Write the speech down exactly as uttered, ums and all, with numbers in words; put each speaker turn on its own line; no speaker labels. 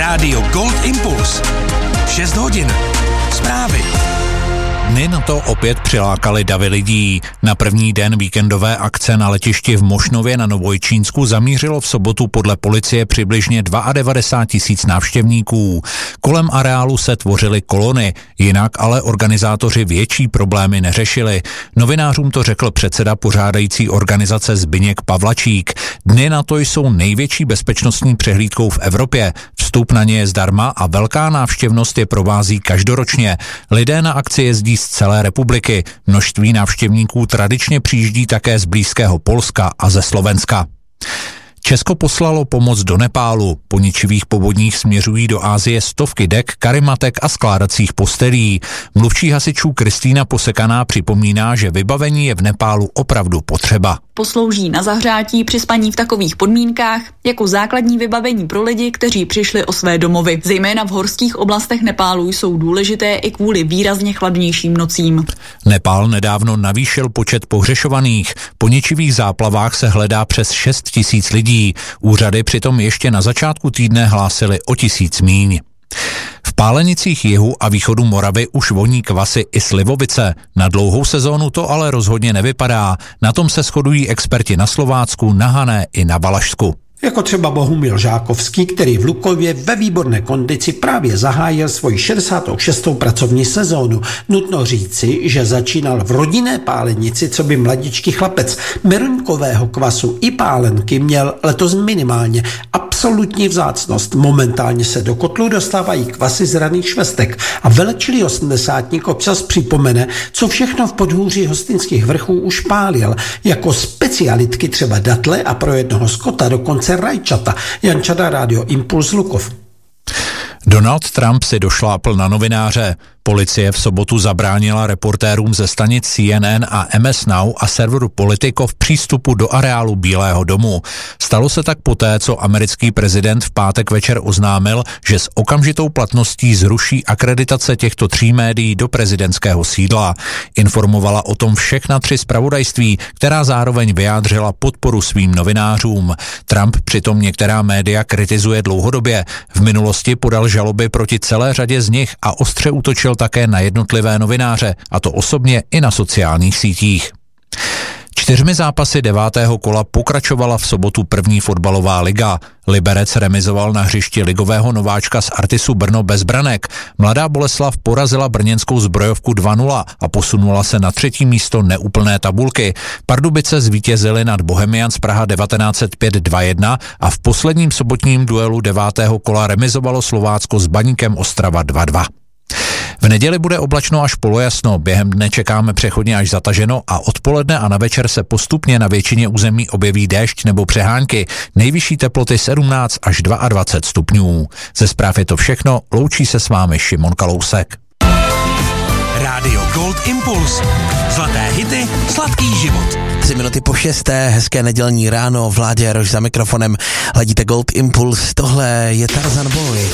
Rádio Gold Impuls. šest hodin. Zprávy.
Dny na to opět přilákali davy lidí. Na první den víkendové akce na letišti v Mošnově na Novojčínsku zamířilo v sobotu podle policie přibližně devadesát dva tisíc návštěvníků. Kolem areálu se tvořily kolony, jinak ale organizátoři větší problémy neřešili. Novinářům to řekl předseda pořádající organizace Zbyněk Pavlačík. Dny na to jsou největší bezpečnostní přehlídkou v Evropě. Vstup na ně je zdarma a velká návštěvnost je provází každoročně. Lidé na akci jezdí z celé republiky. Množství návštěvníků tradičně přijíždí také z blízkého Polska a ze Slovenska. Česko poslalo pomoc do Nepálu. Po ničivých povodních směřují do Asie stovky dek, karimatek a skládacích postelí. Mluvčí hasičů Kristýna Posekaná připomíná, že vybavení je v Nepálu opravdu potřeba.
Poslouží na zahřátí při spaní v takových podmínkách jako základní vybavení pro lidi, kteří přišli o své domovy. Zejména v horských oblastech Nepálu jsou důležité i kvůli výrazně chladnějším nocím.
Nepál nedávno navýšil počet pohřešovaných. Po ničivých záplavách se hledá přes šest tisíc lidí. Úřady přitom ještě na začátku týdne hlásily o tisíc míň. V Pálenicích jihu a východu Moravy už voní kvasy i slivovice. Na dlouhou sezónu to ale rozhodně nevypadá. Na tom se shodují experti na Slovácku, na Hané i na Valašsku.
Jako třeba Bohumil Žákovský, který v Lukově ve výborné kondici právě zahájil svoji šedesátou šestou pracovní sezónu. Nutno říci, že začínal v rodinné pálenici, co by mladičký chlapec. Meruňkového kvasu i pálenky měl letos minimálně. Absolutní vzácnost. Momentálně se do kotlu dostávají kvasy z raných švestek a velečilý osmdesátník občas připomene, co všechno v podhůří Hostinských vrchů už pálil. Jako specialitky třeba datle a pro jednoho skota dokonce rajčata. Jan Čada, Rádio Impuls, Lukov.
Donald Trump si došlápl na novináře. Policie v sobotu zabránila reportérům ze stanic C N N a M S Now a serveru Politico v přístupu do areálu Bílého domu. Stalo se tak poté, co americký prezident v pátek večer oznámil, že s okamžitou platností zruší akreditace těchto tří médií do prezidentského sídla. Informovala o tom všechna tři zpravodajství, která zároveň vyjádřila podporu svým novinářům. Trump přitom některá média kritizuje dlouhodobě. V minulosti podal žaloby proti celé řadě z nich a ostře útočil také na jednotlivé novináře, a to osobně i na sociálních sítích. Čtyřmi zápasy devátého kola pokračovala v sobotu první fotbalová liga. Liberec remizoval na hřišti ligového nováčka z Artisu Brno bez branek. Mladá Boleslav porazila brněnskou Zbrojovku dva nula a posunula se na třetí místo neúplné tabulky. Pardubice zvítězily nad Bohemians Praha devatenáct set pět dva jedna a v posledním sobotním duelu devátého kola remizovalo Slovácko s Baníkem Ostrava dva dva. V neděli bude oblačno až polojasno, během dne čekáme přechodně až zataženo a odpoledne a na večer se postupně na většině území objeví déšť nebo přehánky. Nejvyšší teploty sedmnáct až dvacet dva stupňů. Ze zpráv je to všechno, loučí se s vámi Šimon Kalousek.
Rádio Gold Impuls. Zlaté hity, sladký život.
Tři minuty po šesté, hezké nedělní ráno, Vládě Rož za mikrofonem, hladíte Gold Impuls, tohle je Tarzan Boy.